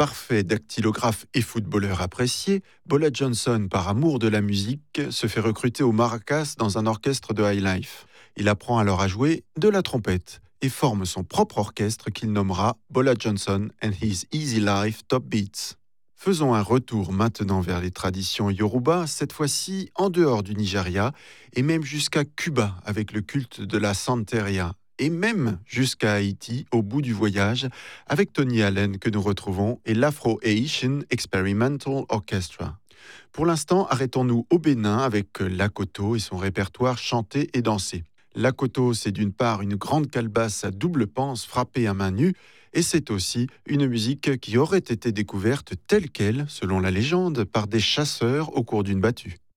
Parfait dactylographe et footballeur apprécié, Bola Johnson, par amour de la musique, se fait recruter au Maracas dans un orchestre de high life. Il apprend alors à jouer de la trompette et forme son propre orchestre qu'il nommera Bola Johnson and His Easy Life Top Beats. Faisons un retour maintenant vers les traditions Yoruba, cette fois-ci en dehors du Nigeria et même jusqu'à Cuba avec le culte de la Santeria et même jusqu'à Haïti au bout du voyage avec Tony Allen que nous retrouvons et l'Afro-Haitian Experimental Orchestra. Pour l'instant, arrêtons-nous au Bénin avec l'Akoto et son répertoire chanté et dansé. L'Akoto, c'est d'une part une grande calebasse à double panse frappée à main nue, et c'est aussi une musique qui aurait été découverte telle qu'elle, selon la légende, par des chasseurs au cours d'une battue.